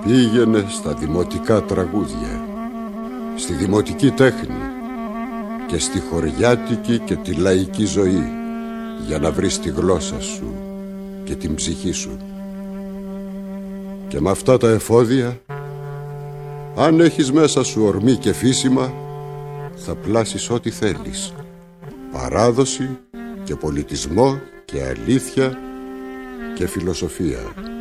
Πήγαινε στα δημοτικά τραγούδια, στη δημοτική τέχνη και στη χωριάτικη και τη λαϊκή ζωή, για να βρεις τη γλώσσα σου και την ψυχή σου. Και με αυτά τα εφόδια, αν έχεις μέσα σου ορμή και φύσιμα, θα πλάσεις ό,τι θέλεις. Παράδοση και πολιτισμό και αλήθεια και φιλοσοφία.